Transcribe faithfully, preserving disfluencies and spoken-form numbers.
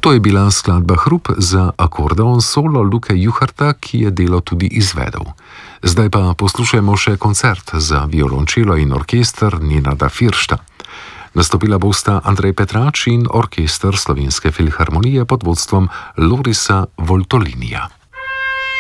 To je bila skladba Hrup za akordeon solo Luke Juharta, ki je delo tudi izvedel. Zdaj pa poslušajmo še koncert za violončelo in orkester Nenada Firšta. Nastopila bosta Andrej Petrač in orkester Slovenske filharmonije pod vodstvom Lorisa Voltolinija.